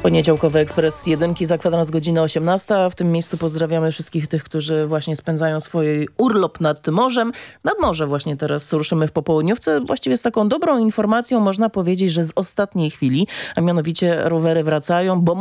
Poniedziałkowy Ekspres Jedynki za kwadrans, godzina 18. W tym miejscu pozdrawiamy wszystkich tych, którzy właśnie spędzają swój urlop nad morzem. Nad morze właśnie teraz ruszymy w popołudniówce. Właściwie z taką dobrą informacją można powiedzieć, że z ostatniej chwili, a mianowicie rowery wracają, bo